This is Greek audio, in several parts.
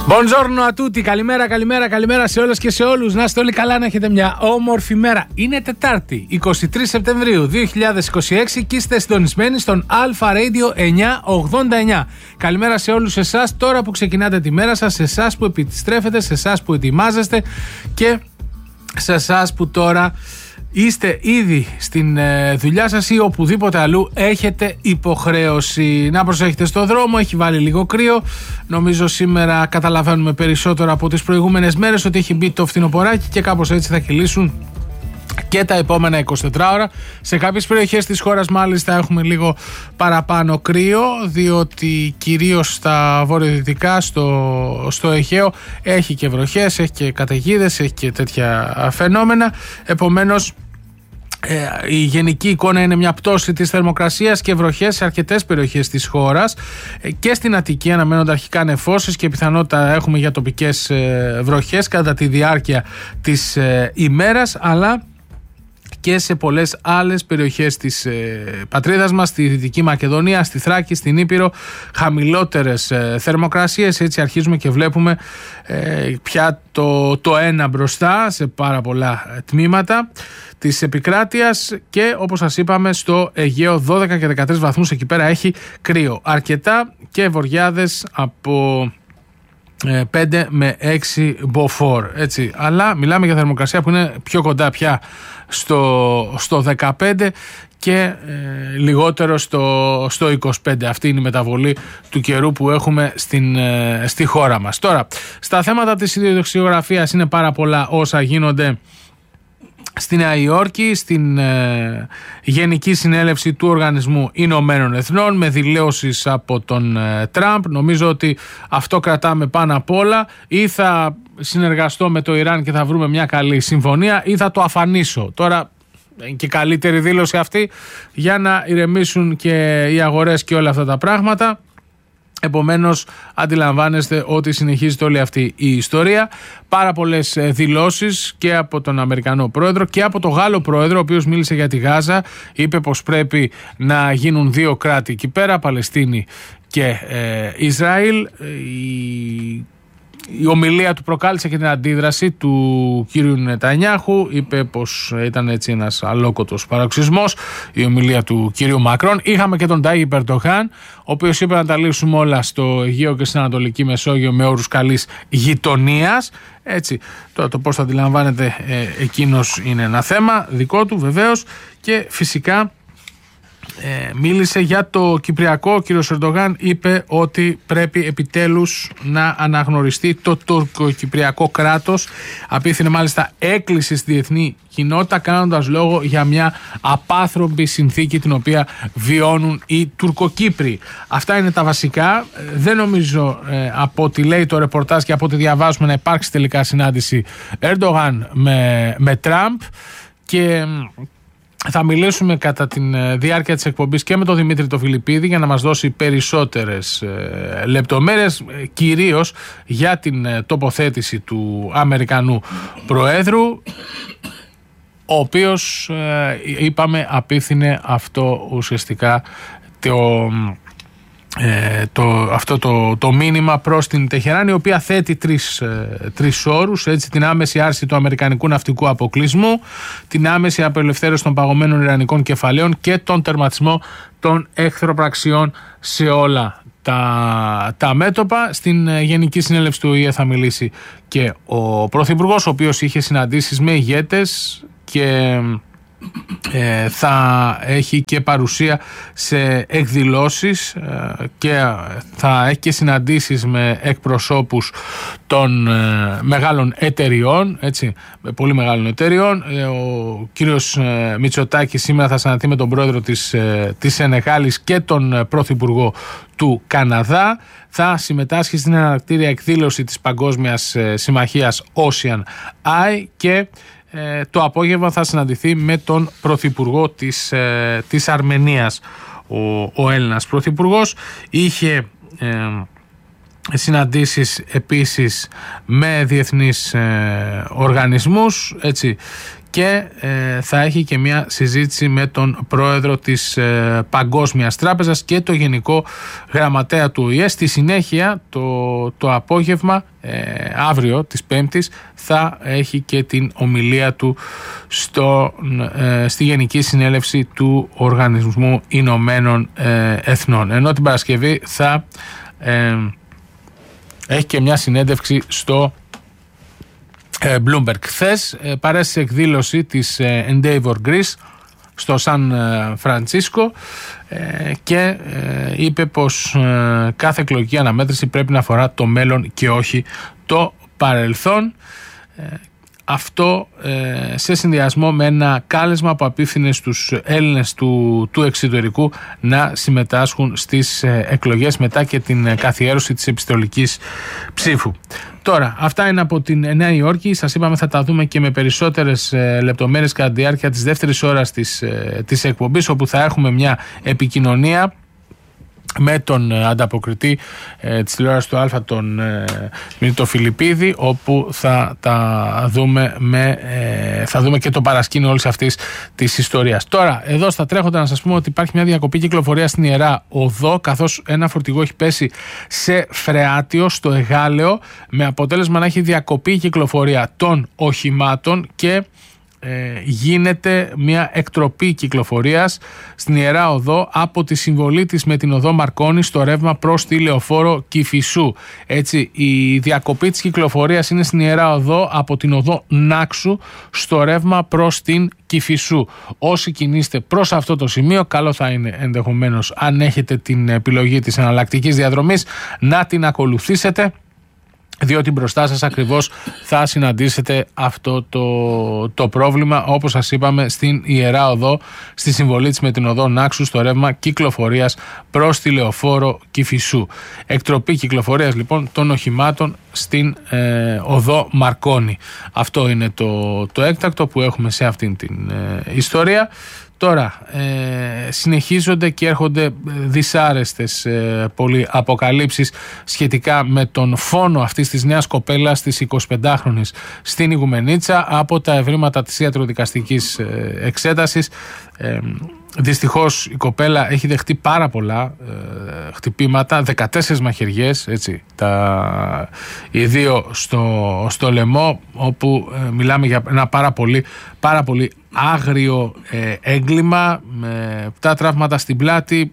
Buongiorno a tutti, καλημέρα σε όλες και σε όλους. Να είστε όλοι καλά, να έχετε μια όμορφη μέρα. Είναι Τετάρτη, 23 Σεπτεμβρίου 2026 και είστε συντονισμένοι στον Alpha Radio 989. Καλημέρα σε όλους εσάς τώρα που ξεκινάτε τη μέρα σας, σε εσάς που επιστρέφετε, σε εσάς που ετοιμάζεστε και σε εσάς που τώρα είστε ήδη στην δουλειά σας ή οπουδήποτε αλλού έχετε υποχρέωση. Να προσέχετε στο δρόμο, έχει βάλει λίγο κρύο. Νομίζω σήμερα καταλαβαίνουμε περισσότερο από τις προηγούμενες μέρες ότι έχει μπει το φθινοποράκι και κάπως έτσι θα κυλήσουν και τα επόμενα 24 ώρα. Σε κάποιες περιοχές της χώρας μάλιστα έχουμε λίγο παραπάνω κρύο, διότι κυρίως στα βορειοδυτικά, στο Αιγαίο έχει και βροχές, έχει και καταιγίδες, έχει και τέτοια φαινόμενα. Επομένως η γενική εικόνα είναι μια πτώση της θερμοκρασίας και βροχές σε αρκετές περιοχές της χώρας. Και στην Αττική αναμένονται αρχικά νεφώσεις και πιθανότητα έχουμε για τοπικές βροχές κατά τη διάρκεια της ημέρας, αλλά και σε πολλές άλλες περιοχές της πατρίδας μας, στη Δυτική Μακεδονία, στη Θράκη, στην Ήπειρο, χαμηλότερες θερμοκρασίες. Έτσι αρχίζουμε και βλέπουμε πια το ένα μπροστά σε πάρα πολλά τμήματα της επικράτειας και όπως σας είπαμε στο Αιγαίο 12 και 13 βαθμούς, εκεί πέρα έχει κρύο αρκετά και βοριάδες από 5 με 6 μποφόρ, έτσι. Αλλά μιλάμε για θερμοκρασία που είναι πιο κοντά πια στο 15 και λιγότερο στο 25. Αυτή είναι η μεταβολή του καιρού που έχουμε στη χώρα μας. Τώρα, στα θέματα της ιδιοκτησιογραφίας είναι πάρα πολλά όσα γίνονται στη Νέα Υόρκη, στην Γενική Συνέλευση του Οργανισμού Ηνωμένων Εθνών, με δηλώσεις από τον Τραμπ. Νομίζω ότι αυτό κρατάμε πάνω απ' όλα. Ή θα συνεργαστώ με το Ιράν και θα βρούμε μια καλή συμφωνία, ή θα το αφανίσω. Τώρα είναι και καλύτερη δήλωση αυτή για να ηρεμήσουν και οι αγορές και όλα αυτά τα πράγματα. Επομένως αντιλαμβάνεστε ότι συνεχίζεται όλη αυτή η ιστορία. Πάρα πολλές δηλώσεις και από τον Αμερικανό πρόεδρο και από τον Γάλλο πρόεδρο, ο οποίος μίλησε για τη Γάζα. Είπε πως πρέπει να γίνουν δύο κράτη εκεί πέρα, Παλαιστίνη και Ισραήλ. Η ομιλία του προκάλεσε και την αντίδραση του κύριου Νετανιάχου. Είπε πως ήταν έτσι ένας αλόκοτος παροξισμός η ομιλία του κύριου Μακρόν. Είχαμε και τον Τάγιπ Ερντογάν, ο οποίος είπε να τα λύσουμε όλα στο Αιγαίο και στην Ανατολική Μεσόγειο με όρους καλής γειτονίας. Έτσι, τώρα το πώς θα αντιλαμβάνεται εκείνος είναι ένα θέμα δικό του βεβαίως. Και φυσικά μίλησε για το Κυπριακό. Ο κύριος Ερντογάν είπε ότι πρέπει επιτέλους να αναγνωριστεί το τουρκοκυπριακό κράτος. Απίθυνε μάλιστα έκκληση στη διεθνή κοινότητα, κάνοντας λόγο για μια απάνθρωπη συνθήκη την οποία βιώνουν οι Τουρκοκύπροι. Αυτά είναι τα βασικά. Δεν νομίζω από ό,τι λέει το ρεπορτάζ και από ό,τι διαβάζουμε να υπάρξει τελικά συνάντηση Ερντογάν με Τραμπ. Και θα μιλήσουμε κατά τη διάρκεια της εκπομπής και με τον Δημήτρη το Φιλιππίδη για να μας δώσει περισσότερες λεπτομέρειες, κυρίως για την τοποθέτηση του Αμερικανού Προέδρου, ο οποίος απίθυνε αυτό ουσιαστικά το μήνυμα προς την Τεχεράνη, η οποία θέτει τρεις όρους, έτσι: την άμεση άρση του αμερικανικού ναυτικού αποκλεισμού, την άμεση απελευθέρωση των παγωμένων ιρανικών κεφαλαίων και τον τερματισμό των εχθροπραξιών σε όλα τα μέτωπα. Στην Γενική Συνέλευση του ΟΗΕ θα μιλήσει και ο Πρωθυπουργός, ο οποίος είχε συναντήσεις με ηγέτες και θα έχει και παρουσία σε εκδηλώσεις και θα έχει και συναντήσεις με εκπροσώπους των μεγάλων εταιριών, έτσι, πολύ μεγάλων εταιριών. Ο κύριος Μητσοτάκης σήμερα θα συναντηθεί με τον πρόεδρο της Σενεγάλης και τον πρωθυπουργό του Καναδά. Θα συμμετάσχει στην αναρκτήρια εκδήλωση της Παγκόσμιας Συμμαχίας Ocean Eye και το απόγευμα θα συναντηθεί με τον πρωθυπουργό της Αρμενίας. Ο Έλληνας πρωθυπουργός είχε συναντήσεις επίσης με διεθνείς οργανισμούς, έτσι, και θα έχει και μια συζήτηση με τον πρόεδρο της Παγκόσμιας Τράπεζας και το Γενικό Γραμματέα του ΟΗΕ. Στη συνέχεια το απόγευμα, αύριο της Πέμπτης, θα έχει και την ομιλία του στη Γενική Συνέλευση του Οργανισμού Ηνωμένων Εθνών, ενώ την Παρασκευή θα έχει και μια συνέντευξη στο Bloomberg. Χθες παρέστησε εκδήλωση της Endeavor Greece στο Σαν Φραντσίσκο και είπε πως κάθε εκλογική αναμέτρηση πρέπει να αφορά το μέλλον και όχι το παρελθόν. Αυτό σε συνδυασμό με ένα κάλεσμα που απίφθινε στους Έλληνες του εξωτερικού να συμμετάσχουν στις εκλογές μετά και την καθιέρωση της επιστολικής ψήφου. Τώρα, αυτά είναι από την Νέα Υόρκη. Σας είπαμε θα τα δούμε και με περισσότερες λεπτομέρειες κατά τη διάρκεια της δεύτερης ώρας της εκπομπής, όπου θα έχουμε μια επικοινωνία με τον ανταποκριτή της τηλεόρασης του Αλφα, τον Μυρίτο Φιλιππίδη, όπου θα δούμε και το παρασκήνιο όλης αυτής της ιστορίας. Τώρα, εδώ στα τρέχοντα να σας πούμε ότι υπάρχει μια διακοπή κυκλοφορία στην Ιερά Οδό, καθώς ένα φορτηγό έχει πέσει σε φρεάτιο στο Εγάλεο, με αποτέλεσμα να έχει διακοπή κυκλοφορία των οχημάτων και γίνεται μια εκτροπή κυκλοφορίας στην Ιερά Οδό από τη συμβολή της με την οδό Μαρκόνη στο ρεύμα προς τη Λεωφόρο Κηφισού. Έτσι, η διακοπή της κυκλοφορίας είναι στην Ιερά Οδό από την οδό Νάξου στο ρεύμα προς την Κηφισού. Όσοι κινείστε προς αυτό το σημείο, καλό θα είναι ενδεχομένως, αν έχετε την επιλογή της εναλλακτικής διαδρομής, να την ακολουθήσετε, διότι μπροστά σας ακριβώς θα συναντήσετε αυτό το πρόβλημα, όπως σας είπαμε, στην Ιερά Οδό, στη συμβολή της με την οδό Νάξου στο ρεύμα κυκλοφορίας προς τη Λεωφόρο Κηφισού. Εκτροπή κυκλοφορίας λοιπόν των οχημάτων στην οδό Μαρκόνη. Αυτό είναι το έκτακτο που έχουμε σε αυτήν την ιστορία. Τώρα συνεχίζονται και έρχονται δυσάρεστες πολύ αποκαλύψεις σχετικά με τον φόνο αυτής της νέας κοπέλας, της 25χρονης, στην Ιγουμενίτσα από τα ευρήματα της ιατροδικαστικής εξέτασης. Δυστυχώς η κοπέλα έχει δεχτεί πάρα πολλά χτυπήματα, 14 μαχαιριές, έτσι, οι δύο στο λαιμό, όπου μιλάμε για ένα πάρα πολύ άγριο έγκλημα, με 7 τραύματα στην πλάτη,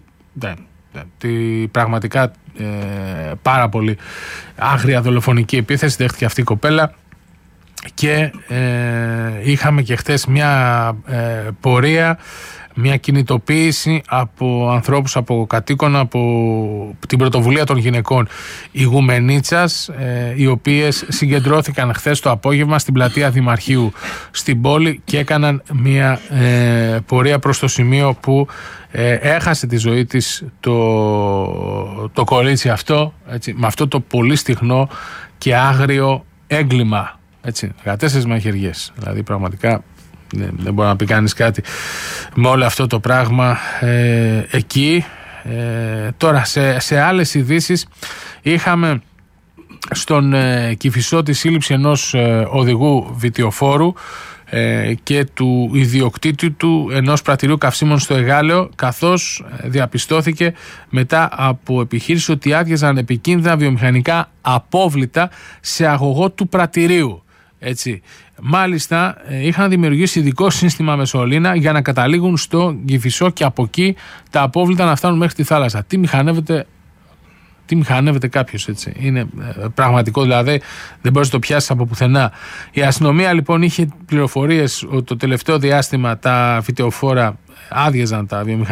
πραγματικά πάρα πολύ άγρια δολοφονική επίθεση δέχτηκε αυτή η κοπέλα. Και είχαμε και χθες μια πορεία, μια κινητοποίηση από ανθρώπους, από κατοίκων, από την πρωτοβουλία των γυναικών Ιγουμενίτσας, οι οποίες συγκεντρώθηκαν χθες το απόγευμα στην πλατεία Δημαρχείου στην πόλη και έκαναν μια πορεία προς το σημείο που έχασε τη ζωή της το κορίτσι αυτό, έτσι, με αυτό το πολύ στιγνό και άγριο έγκλημα. Έτσι, 14 μαχαιριές. Δηλαδή πραγματικά δεν μπορεί να πει κανείς κάτι με όλο αυτό το πράγμα εκεί. Τώρα σε άλλες ειδήσεις είχαμε στον Κηφισό τη σύλληψη ενός οδηγού βιτιοφόρου και του ιδιοκτήτη του ενός πρατηρίου καυσίμων στο Εγάλεο, καθώς διαπιστώθηκε μετά από επιχείρηση ότι άδειαζαν επικίνδυνα βιομηχανικά απόβλητα σε αγωγό του πρατηρίου. Έτσι. Μάλιστα είχαν δημιουργήσει ειδικό σύστημα με σωλήνα για να καταλήγουν στο Κηφισό και από εκεί τα απόβλητα να φτάνουν μέχρι τη θάλασσα. Τι μηχανεύεται κάποιος, έτσι. Είναι πραγματικό, δηλαδή δεν μπορείς να το πιάσεις από πουθενά. Η αστυνομία λοιπόν είχε πληροφορίες ότι το τελευταίο διάστημα τα φυτεοφόρα άδειαζαν τα βιομηχανικά